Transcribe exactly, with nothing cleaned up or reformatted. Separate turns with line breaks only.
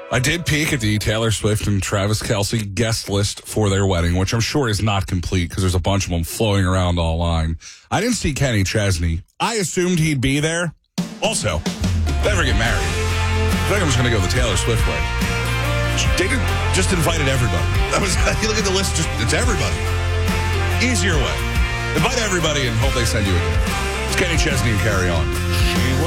I did peek at the Taylor Swift and Travis Kelce guest list for their wedding, which I'm sure is not complete because there's a bunch of them floating around online. I didn't see Kenny Chesney. I assumed he'd be there. Also, if they ever get married, I think I'm just going to go the Taylor Swift way. They did, just invited everybody. That was, you look at the list, just it's everybody. Easier way. Invite everybody and hope they send you a gift. It's Kenny Chesney and Carry On.